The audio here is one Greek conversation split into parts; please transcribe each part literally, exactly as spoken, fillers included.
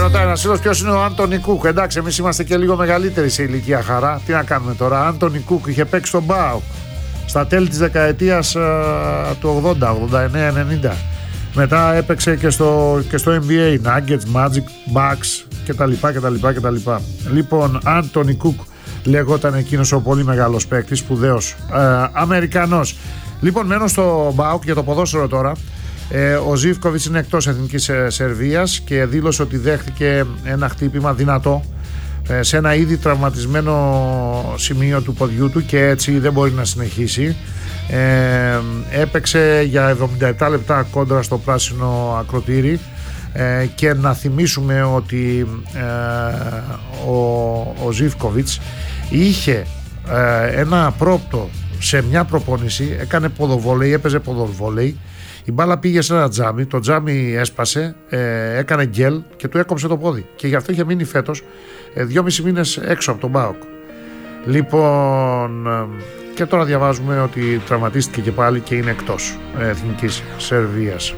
ρωτάει ένα φίλο ποιος είναι ο Άντονι Κούκ. Εντάξει, εμείς είμαστε και λίγο μεγαλύτεροι σε ηλικία, χαρά. Τι να κάνουμε τώρα. Άντονι Κούκ είχε παίξει στον ΠΑΟΚ στα τέλη της δεκαετίας uh, του ογδόντα, ογδόντα εννέα ενενήντα. Μετά έπαιξε και στο, και στο N B A, Nuggets, Magic, Bucks κτλ. κτλ, κτλ. Λοιπόν, Άντονι Κούκ λεγόταν εκείνος ο πολύ μεγάλος παίκτης, σπουδαίος uh, Αμερικανός. Λοιπόν, μένω στο ΠΑΟΚ για το ποδόσφαιρο τώρα. Ε, ο Ζίβκοβιτς είναι εκτός εθνικής ε, Σερβίας και δήλωσε ότι δέχτηκε ένα χτύπημα δυνατό ε, σε ένα ήδη τραυματισμένο σημείο του ποδιού του και έτσι δεν μπορεί να συνεχίσει. Ε, έπαιξε για εβδομήντα επτά λεπτά κόντρα στο πράσινο ακροτήρι ε, και να θυμίσουμε ότι ε, ο, ο Ζίβκοβιτς είχε ε, ένα πρόπτο σε μια προπόνηση, έκανε ποδοβόλεϊ, έπαιζε ποδοβόλεϊ. Η μπάλα πήγε σε ένα τζάμι, το τζάμι έσπασε, ε, έκανε γκέλ και του έκοψε το πόδι. Και γι' αυτό είχε μείνει φέτος ε, δυόμισι μήνες έξω από τον ΠΑΟΚ. Λοιπόν, ε, και τώρα διαβάζουμε ότι τραυματίστηκε και πάλι και είναι εκτός ε, εθνικής Σερβίας.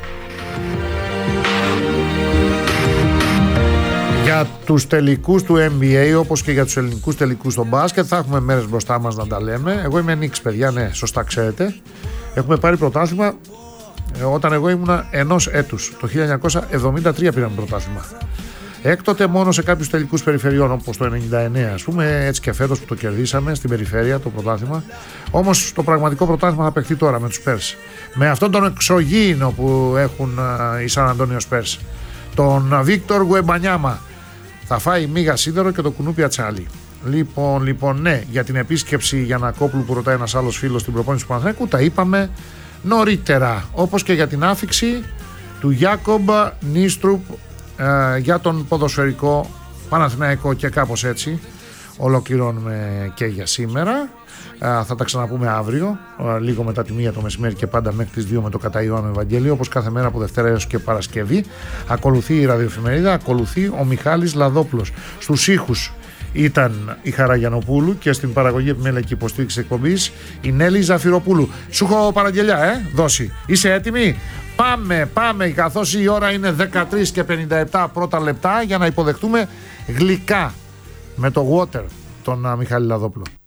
Για τους τελικούς του N B A, όπως και για τους ελληνικούς τελικούς στο μπάσκετ, θα έχουμε μέρες μπροστά μας να τα λέμε. Εγώ είμαι Νίξ, παιδιά, ναι, σωστά ξέρετε. Έχουμε πάρει πρωτάθλημα όταν εγώ ήμουνα ενός έτους. Το χίλια εννιακόσια εβδομήντα τρία πήραμε πρωτάθλημα. Έκτοτε μόνο σε κάποιους τελικούς περιφερειών, όπως το ενενήντα εννέα, ας πούμε, έτσι και φέτος που το κερδίσαμε στην περιφέρεια το πρωτάθλημα. Όμως το πραγματικό πρωτάθλημα θα παιχτεί τώρα με τους Spurs. Με αυτόν τον εξωγήινο που έχουν οι Σαν Αντώνιο Spurs. Τον Βίκτορ Γουεμπανιάμα. Θα φάει μίγα σίδερο και το κουνούπι ατσάλι. Λοιπόν, λοιπόν, ναι, για την επίσκεψη Γιαννακόπουλου που ρωτάει ένας άλλος φίλος στην προπόνηση του Παναθηναϊκού, τα είπαμε νωρίτερα. Όπως και για την άφιξη του Γιάκομπ Νίστρουπ ε, για τον ποδοσφαιρικό Παναθηναϊκό και κάπως έτσι ολοκληρώνουμε και για σήμερα. Ε, θα τα ξαναπούμε αύριο, ε, λίγο μετά τη μία το μεσημέρι και πάντα μέχρι τις δύο με το κατά Ιωάννου Ευαγγέλιο, όπως κάθε μέρα από Δευτέρα έως και Παρασκευή. Ακολουθεί η ραδιοεφημερίδα, ακολουθεί ο Μιχάλης Λαδόπουλος. Στους ήχους ήταν η Χαρά Γιαννοπούλου και στην παραγωγή επιμέλεια και υποστήριξη εκπομπής η Νέλη Ζαφυροπούλου. Σου έχω παραγγελιά, ε, δώσει. Είσαι έτοιμη? Πάμε, πάμε, καθώς η ώρα είναι δεκατρείς και πενήντα επτά πρώτα λεπτά για να υποδεχτούμε γλυκά με το Water τον Μιχάλη Λαδόπουλο.